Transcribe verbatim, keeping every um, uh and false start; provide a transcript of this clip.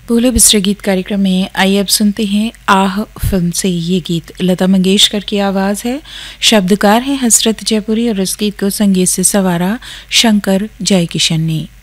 भोले बिसरे गीत कार्यक्रम में आइए अब सुनते हैं आह फिल्म से ये गीत। लता मंगेशकर की आवाज़ है, शब्दकार हैं हसरत जयपुरी और इस गीत को संगीत से सवारा शंकर जयकिशन ने।